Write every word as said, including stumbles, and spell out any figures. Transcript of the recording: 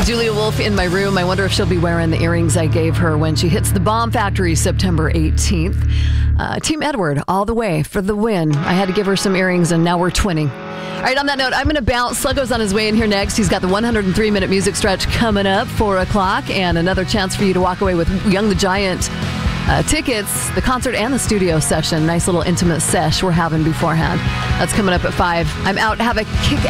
Julia Wolf in my room. I wonder if she'll be wearing the earrings I gave her when she hits the Bomb Factory September eighteenth. Uh, Team Edward all the way for the win. I had to give her some earrings, and now we're twinning. All right, on that note, I'm going to bounce. Sluggo's on his way in here next. He's got the one hundred three minute music stretch coming up, four o'clock, and another chance for you to walk away with Young the Giant uh, tickets, the concert and the studio session. Nice little intimate sesh we're having beforehand. That's coming up at five. I'm out. Have a kick